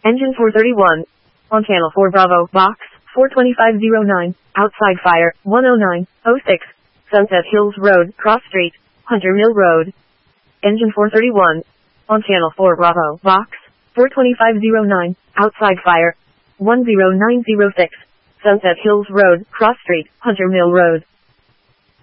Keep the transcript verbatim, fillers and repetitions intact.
Engine four thirty-one. On channel four Bravo, box, four twenty-five oh nine, outside fire, one oh nine oh six, Sunset Hills Road, Cross Street, Hunter Mill Road. Engine four thirty-one. On channel four Bravo, box, four twenty-five oh nine, outside fire, one oh nine oh six, Sunset Hills Road, Cross Street, Hunter Mill Road.